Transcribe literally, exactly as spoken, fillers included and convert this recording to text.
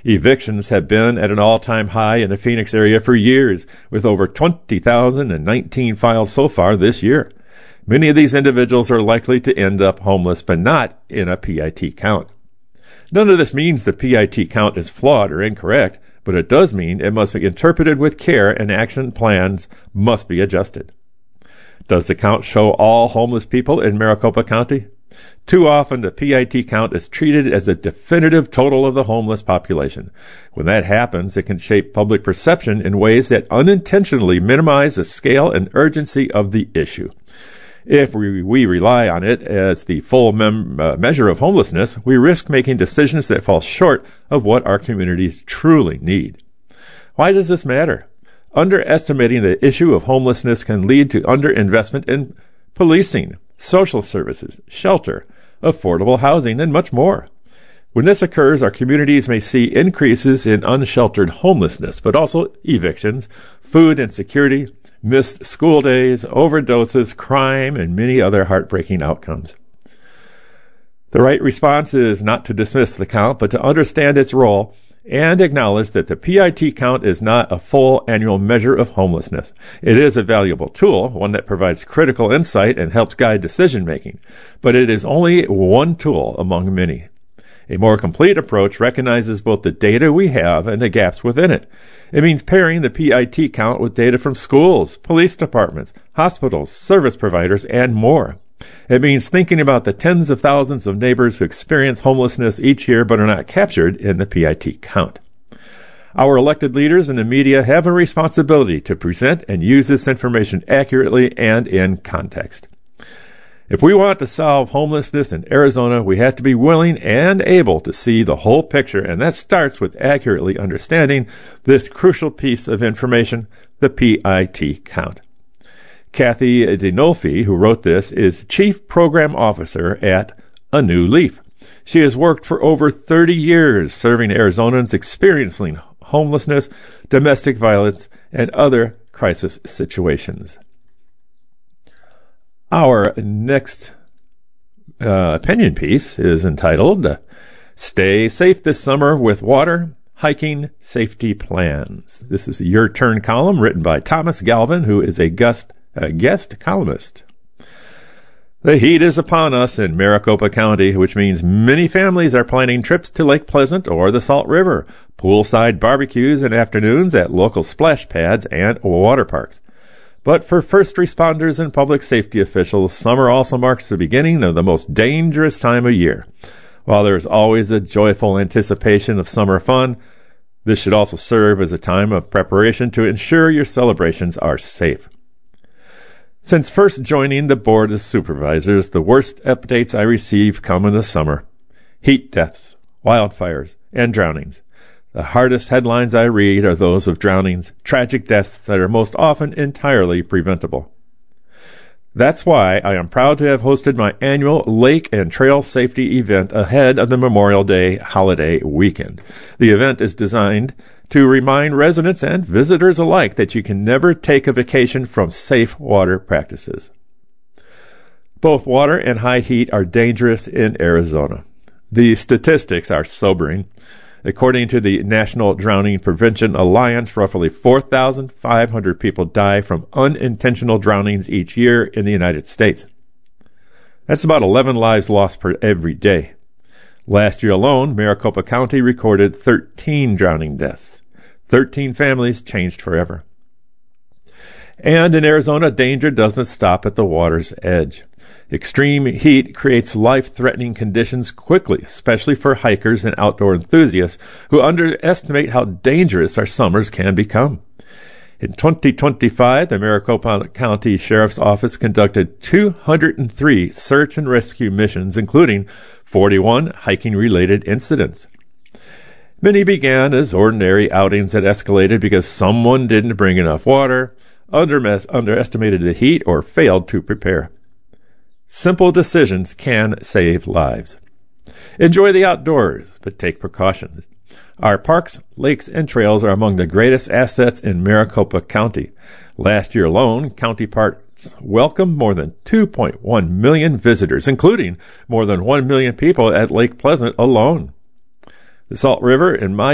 Evictions have been at an all-time high in the Phoenix area for years, with over twenty thousand nineteen filed so far this year. Many of these individuals are likely to end up homeless, but not in a P I T count. None of this means the P I T count is flawed or incorrect, but it does mean it must be interpreted with care and action plans must be adjusted. Does the count show all homeless people in Maricopa County? Too often, the P I T count is treated as a definitive total of the homeless population. When that happens, it can shape public perception in ways that unintentionally minimize the scale and urgency of the issue. If we, we rely on it as the full mem- uh, measure of homelessness, we risk making decisions that fall short of what our communities truly need. Why does this matter? Underestimating the issue of homelessness can lead to underinvestment in policing, social services, shelter, affordable housing, and much more. When this occurs, our communities may see increases in unsheltered homelessness, but also evictions, food insecurity, missed school days, overdoses, crime, and many other heartbreaking outcomes. The right response is not to dismiss the count, but to understand its role and acknowledge that the P I T count is not a full annual measure of homelessness. It is a valuable tool, one that provides critical insight and helps guide decision-making, but it is only one tool among many. A more complete approach recognizes both the data we have and the gaps within it. It means pairing the P I T count with data from schools, police departments, hospitals, service providers, and more. It means thinking about the tens of thousands of neighbors who experience homelessness each year but are not captured in the P I T count. Our elected leaders and the media have a responsibility to present and use this information accurately and in context. If we want to solve homelessness in Arizona, we have to be willing and able to see the whole picture, and that starts with accurately understanding this crucial piece of information, the P I T count. Kathy Dinolfi, who wrote this, is Chief Program Officer at A New Leaf. She has worked for over thirty years serving Arizonans experiencing homelessness, domestic violence, and other crisis situations. Our next uh, opinion piece is entitled, Stay Safe This Summer with Water, Hiking Safety Plans. This is a Your Turn column written by Thomas Galvin, who is a guest, a guest columnist. The heat is upon us in Maricopa County, which means many families are planning trips to Lake Pleasant or the Salt River, poolside barbecues and afternoons at local splash pads and water parks. But for first responders and public safety officials, summer also marks the beginning of the most dangerous time of year. While there is always a joyful anticipation of summer fun, this should also serve as a time of preparation to ensure your celebrations are safe. Since first joining the Board of Supervisors, the worst updates I receive come in the summer. Heat deaths, wildfires, and drownings. The hardest headlines I read are those of drownings, tragic deaths that are most often entirely preventable. That's why I am proud to have hosted my annual Lake and Trail Safety event ahead of the Memorial Day holiday weekend. The event is designed to remind residents and visitors alike that you can never take a vacation from safe water practices. Both water and high heat are dangerous in Arizona. The statistics are sobering. According to the National Drowning Prevention Alliance, roughly four thousand five hundred people die from unintentional drownings each year in the United States. That's about eleven lives lost per every day. Last year alone, Maricopa County recorded thirteen drowning deaths. thirteen families changed forever. And in Arizona, danger doesn't stop at the water's edge. Extreme heat creates life-threatening conditions quickly, especially for hikers and outdoor enthusiasts who underestimate how dangerous our summers can become. In twenty twenty-five, the Maricopa County Sheriff's Office conducted two hundred three search and rescue missions, including forty-one hiking-related incidents. Many began as ordinary outings that escalated because someone didn't bring enough water, under- underestimated the heat, or failed to prepare. Simple decisions can save lives. Enjoy the outdoors, but take precautions. Our parks, lakes, and trails are among the greatest assets in Maricopa County. Last year alone, county parks welcomed more than two point one million visitors, including more than one million people at Lake Pleasant alone. The Salt River, in my